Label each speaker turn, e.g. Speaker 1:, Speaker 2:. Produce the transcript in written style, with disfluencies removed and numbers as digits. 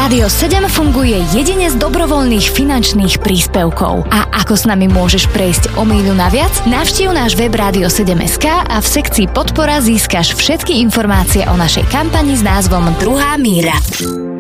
Speaker 1: Rádio 7 funguje jedine z dobrovoľných finančných príspevkov. A ako s nami môžeš prejsť o míľu naviac? Navštív náš web Radio7.sk a v sekcii Podpora získaš všetky informácie o našej kampani s názvom Druhá míľa.